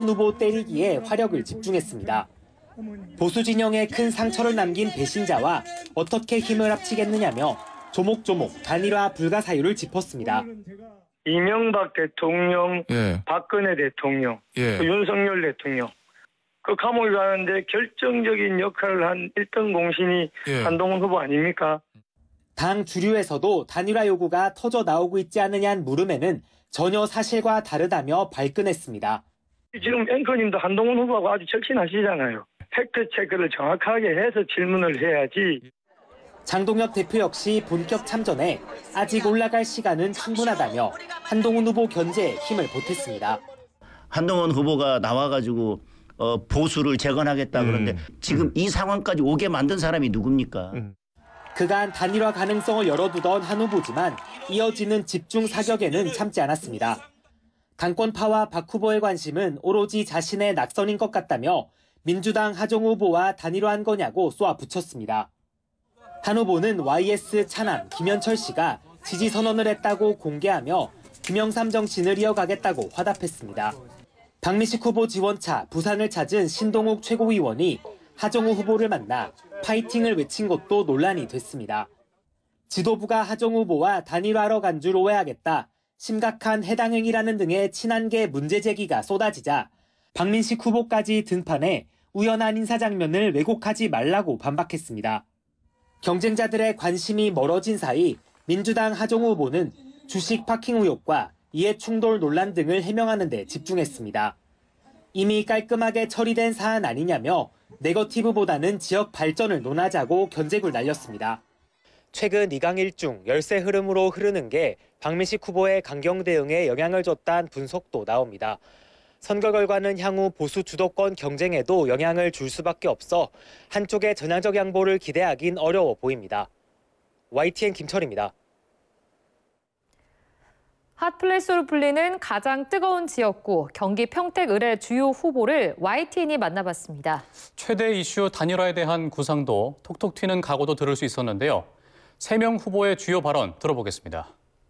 후보 때리기에 화력을 집중했습니다. 보수 진영에 큰 상처를 남긴 배신자와 어떻게 힘을 합치겠느냐며 조목조목 단일화 불가 사유를 짚었습니다. 이명박 대통령, 예. 박근혜 대통령, 예. 또 윤석열 대통령. 그 감옥에 가는데 결정적인 역할을 한 1등 공신이 예. 한동훈 후보 아닙니까? 당 주류에서도 단일화 요구가 터져 나오고 있지 않느냐는 물음에는 전혀 사실과 다르다며 발끈했습니다. 지금 앵커님도 한동훈 후보하고 아주 절친하시잖아요. 팩트체크를 정확하게 해서 질문을 해야지. 장동혁 대표 역시 본격 참전에 아직 올라갈 시간은 충분하다며 한동훈 후보 견제에 힘을 보탰습니다. 한동훈 후보가 나와가지고 보수를 재건하겠다 그러는데 지금 이 상황까지 오게 만든 사람이 누굽니까? 그간 단일화 가능성을 열어두던 한 후보지만 이어지는 집중 사격에는 참지 않았습니다. 당권파와 박 후보의 관심은 오로지 자신의 낙선인 것 같다며 민주당 하정우 후보와 단일화한 거냐고 쏘아붙였습니다. 한 후보는 YS 차남 김현철 씨가 지지 선언을 했다고 공개하며 김영삼 정신을 이어가겠다고 화답했습니다. 박민식 후보 지원차 부산을 찾은 신동욱 최고위원이 하정우 후보를 만나 파이팅을 외친 것도 논란이 됐습니다. 지도부가 하정우 후보와 단일화하러 간 줄 오해하겠다, 심각한 해당 행위라는 등의 친한계 문제 제기가 쏟아지자 박민식 후보까지 등판해 우연한 인사 장면을 왜곡하지 말라고 반박했습니다. 경쟁자들의 관심이 멀어진 사이 민주당 하정우 후보는 주식 파킹 의혹과 이해 충돌 논란 등을 해명하는 데 집중했습니다. 이미 깔끔하게 처리된 사안 아니냐며 네거티브보다는 지역 발전을 논하자고 견제구를 날렸습니다. 최근 2강 1중 열세 흐름으로 흐르는 게 박민식 후보의 강경 대응에 영향을 줬다는 분석도 나옵니다. 선거 결과는 향후 보수 주도권 경쟁에도 영향을 줄 수밖에 없어 한쪽의 전향적 양보를 기대하긴 어려워 보입니다. YTN 김철입니다. 핫플레이스로 불리는 가장 뜨거운 지역구 경기 평택 을의 주요 후보를 YTN이 만나봤습니다. 최대 이슈 단일화에 대한 구상도 톡톡 튀는 각오도 들을 수 있었는데요. 3명 후보의 주요 발언 들어보겠습니다.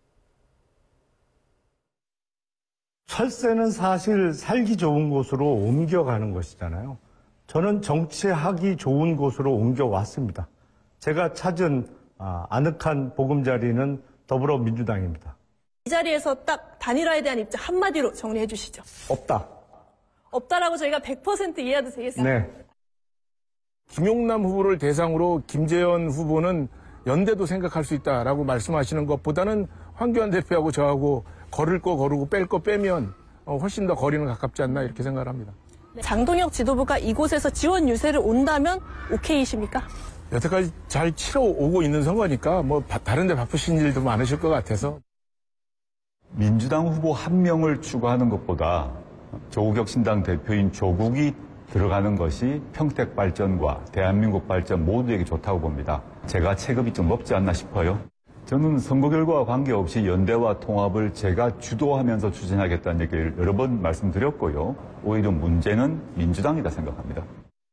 철새는 사실 살기 좋은 곳으로 옮겨가는 것이잖아요. 저는 정치하기 좋은 곳으로 옮겨왔습니다. 제가 찾은 아늑한 보금자리는 더불어민주당입니다. 이 자리에서 딱 단일화에 대한 입장 한마디로 정리해 주시죠. 없다. 없다라고 저희가 100% 이해해도 되겠습니다. 네. 김용남 후보를 대상으로 김재현 후보는 연대도 생각할 수 있다라고 말씀하시는 것보다는 황교안 대표하고 저하고 걸을 거 거르고 뺄 거 빼면 훨씬 더 거리는 가깝지 않나 이렇게 생각을 합니다. 장동혁 지도부가 이곳에서 지원 유세를 온다면 오케이십니까? 여태까지 잘 치러오고 있는 선거니까 뭐 다른 데 바쁘신 일도 많으실 것 같아서. 민주당 후보 한 명을 추구하는 것보다 조국혁 신당 대표인 조국이 들어가는 것이 평택 발전과 대한민국 발전 모두에게 좋다고 봅니다. 제가 체급이 좀 높지 않나 싶어요. 저는 선거 결과와 관계없이 연대와 통합을 제가 주도하면서 추진하겠다는 얘기를 여러 번 말씀드렸고요. 오히려 문제는 민주당이다 생각합니다.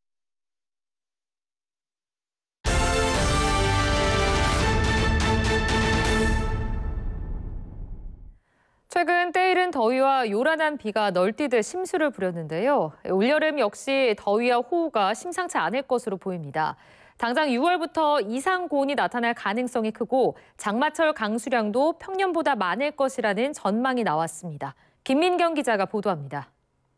최근 때이른 더위와 요란한 비가 널뛰듯 심수를 부렸는데요. 올여름 역시 더위와 호우가 심상치 않을 것으로 보입니다. 당장 6월부터 이상 고온이 나타날 가능성이 크고 장마철 강수량도 평년보다 많을 것이라는 전망이 나왔습니다. 김민경 기자가 보도합니다.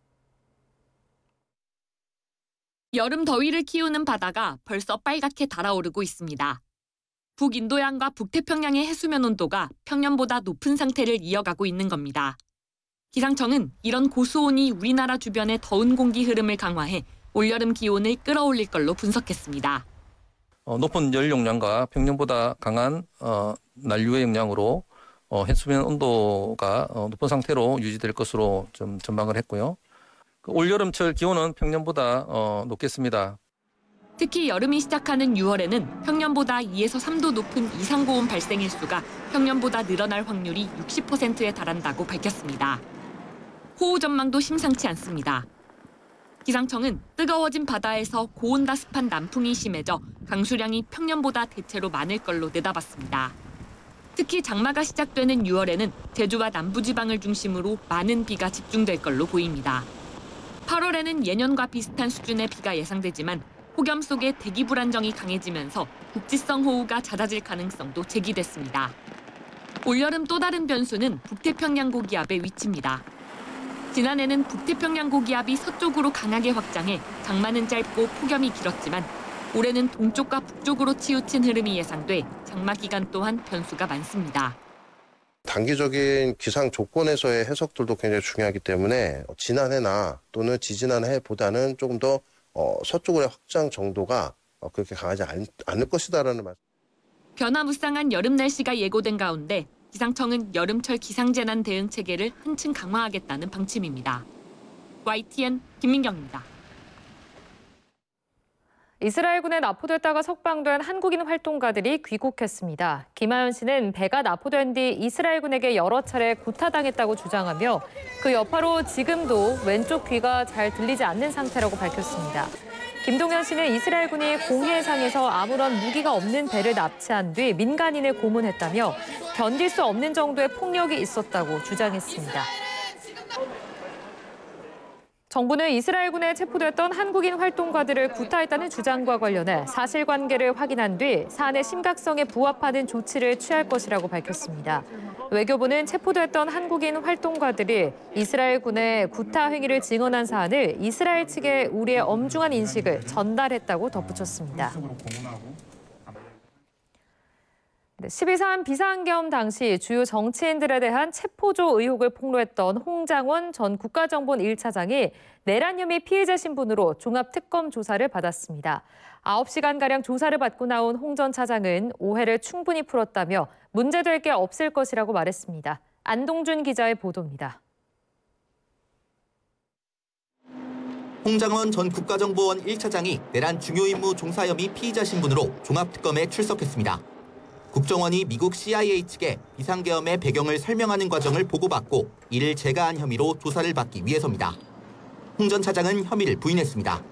여름 더위를 키우는 바다가 벌써 빨갛게 달아오르고 있습니다. 북인도양과 북태평양의 해수면 온도가 평년보다 높은 상태를 이어가고 있는 겁니다. 기상청은 이런 고수온이 우리나라 주변의 더운 공기 흐름을 강화해 올여름 기온을 끌어올릴 걸로 분석했습니다. 높은 열 용량과 평년보다 강한 난류의 영향으로 해수면 온도가 높은 상태로 유지될 것으로 좀 전망을 했고요. 올여름철 기온은 평년보다 높겠습니다. 특히 여름이 시작하는 6월에는 평년보다 2에서 3도 높은 이상고온 발생 횟수가 평년보다 늘어날 확률이 60%에 달한다고 밝혔습니다. 호우 전망도 심상치 않습니다. 기상청은 뜨거워진 바다에서 고온다습한 남풍이 심해져 강수량이 평년보다 대체로 많을 걸로 내다봤습니다. 특히 장마가 시작되는 6월에는 제주와 남부지방을 중심으로 많은 비가 집중될 걸로 보입니다. 8월에는 예년과 비슷한 수준의 비가 예상되지만 폭염 속에 대기 불안정이 강해지면서 국지성 호우가 잦아질 가능성도 제기됐습니다. 올여름 또 다른 변수는 북태평양 고기압의 위치입니다. 지난해는 북태평양 고기압이 서쪽으로 강하게 확장해 장마는 짧고 폭염이 길었지만 올해는 동쪽과 북쪽으로 치우친 흐름이 예상돼 장마 기간 또한 변수가 많습니다. 단기적인 기상 조건에서의 해석들도 굉장히 중요하기 때문에 지난해나 또는 지지난해보다는 조금 더 서쪽으로의 확장 정도가 그렇게 강하지 않을 것이다라는 말씀. 변화무쌍한 여름 날씨가 예고된 가운데 기상청은 여름철 기상재난 대응 체계를 한층 강화하겠다는 방침입니다. YTN 김민경입니다. 이스라엘군에 납포됐다가 석방된 한국인 활동가들이 귀국했습니다. 김하연 씨는 배가 납포된 뒤 이스라엘군에게 여러 차례 구타당했다고 주장하며 그 여파로 지금도 왼쪽 귀가 잘 들리지 않는 상태라고 밝혔습니다. 김동현 씨는 이스라엘군이 공해상에서 아무런 무기가 없는 배를 납치한 뒤 민간인을 고문했다며 견딜 수 없는 정도의 폭력이 있었다고 주장했습니다. 정부는 이스라엘군에 체포됐던 한국인 활동가들을 구타했다는 주장과 관련해 사실관계를 확인한 뒤 사안의 심각성에 부합하는 조치를 취할 것이라고 밝혔습니다. 외교부는 체포됐던 한국인 활동가들이 이스라엘군의 구타 행위를 증언한 사안을 이스라엘 측에 우리의 엄중한 인식을 전달했다고 덧붙였습니다. 12.3 비상계엄 당시 주요 정치인들에 대한 체포조 의혹을 폭로했던 홍장원 전 국가정보원 1차장이 내란 혐의 피해자 신분으로 종합특검 조사를 받았습니다. 9시간가량 조사를 받고 나온 홍 전 차장은 오해를 충분히 풀었다며 문제될 게 없을 것이라고 말했습니다. 안동준 기자의 보도입니다. 홍장원 전 국가정보원 1차장이 내란 중요 임무 종사 혐의 피의자 신분으로 종합특검에 출석했습니다. 국정원이 미국 CIA 측에 비상계엄의 배경을 설명하는 과정을 보고받고 이를 제거한 혐의로 조사를 받기 위해서입니다. 홍 전 차장은 혐의를 부인했습니다.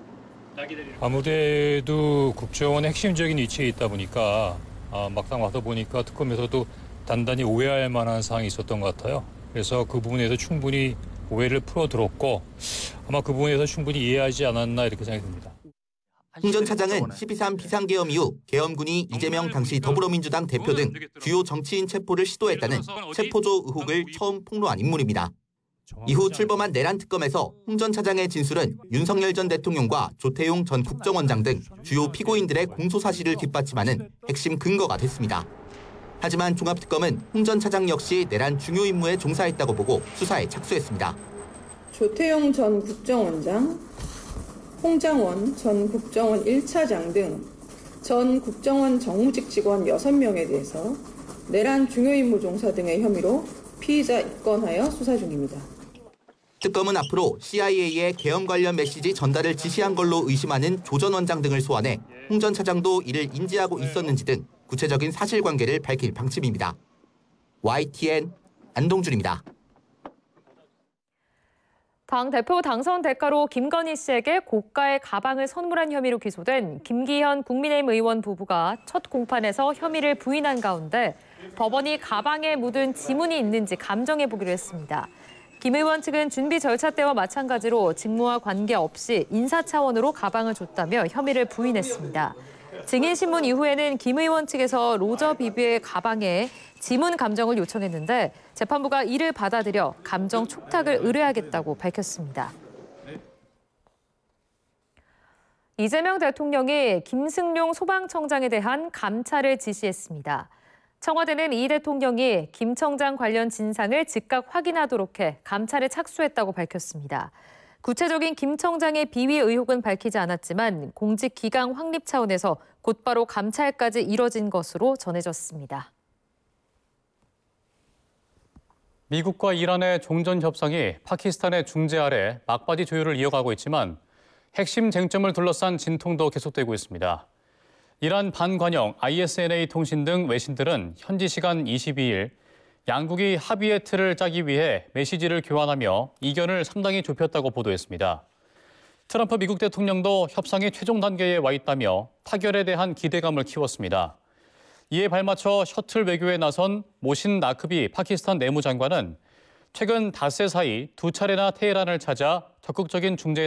아무래도 국정원의 핵심적인 위치에 있다 보니까 막상 와서 보니까 특검에서도 단단히 오해할 만한 사항이 있었던 것 같아요. 그래서 그 부분에서 충분히 오해를 풀어들었고 아마 그 부분에서 충분히 이해하지 않았나 이렇게 생각이 듭니다. 홍 전 차장은 12.3 비상계엄 이후 계엄군이 이재명 당시 더불어민주당 대표 등 주요 정치인 체포를 시도했다는 체포조 의혹을 처음 폭로한 인물입니다. 이후 출범한 내란특검에서 홍 전 차장의 진술은 윤석열 전 대통령과 조태용 전 국정원장 등 주요 피고인들의 공소 사실을 뒷받침하는 핵심 근거가 됐습니다. 하지만 종합특검은 홍 전 차장 역시 내란 중요 임무에 종사했다고 보고 수사에 착수했습니다. 조태용 전 국정원장, 홍장원 전 국정원 1차장 등 전 국정원 정무직 직원 6명에 대해서 내란 중요임무 종사 등의 혐의로 피의자 입건하여 수사 중입니다. 특검은 앞으로 CIA의 계엄 관련 메시지 전달을 지시한 걸로 의심하는 조 전 원장 등을 소환해 홍 전 차장도 이를 인지하고 있었는지 등 구체적인 사실관계를 밝힐 방침입니다. YTN 안동준입니다. 당대표 당선 대가로 김건희 씨에게 고가의 가방을 선물한 혐의로 기소된 김기현 국민의힘 의원 부부가 첫 공판에서 혐의를 부인한 가운데 법원이 가방에 묻은 지문이 있는지 감정해보기로 했습니다. 김 의원 측은 준비 절차 때와 마찬가지로 직무와 관계없이 인사 차원으로 가방을 줬다며 혐의를 부인했습니다. 증인신문 이후에는 김 의원 측에서 로저 비비의 가방에 지문 감정을 요청했는데 재판부가 이를 받아들여 감정 촉탁을 의뢰하겠다고 밝혔습니다. 이재명 대통령이 김승룡 소방청장에 대한 감찰을 지시했습니다. 청와대는 이 대통령이 김 청장 관련 진상을 즉각 확인하도록 해 감찰에 착수했다고 밝혔습니다. 구체적인 김 청장의 비위 의혹은 밝히지 않았지만 공직 기강 확립 차원에서 곧바로 감찰까지 이뤄진 것으로 전해졌습니다. 미국과 이란의 종전 협상이 파키스탄의 중재 아래 막바지 조율을 이어가고 있지만 핵심 쟁점을 둘러싼 진통도 계속되고 있습니다. 이란 반관영 ISNA 통신 등 외신들은 현지 시간 22일 양국이 합의의 틀을 짜기 위해 메시지를 교환하며 이견을 상당히 좁혔다고 보도했습니다. 트럼프 미국 대통령도 협상의 최종 단계에 와 있다며 타결에 대한 기대감을 키웠습니다. 이에 발맞춰 셔틀 외교에 나선 모신 나크비 파키스탄 내무장관은 최근 닷새 사이 두 차례나 테헤란을 찾아 적극적인 중재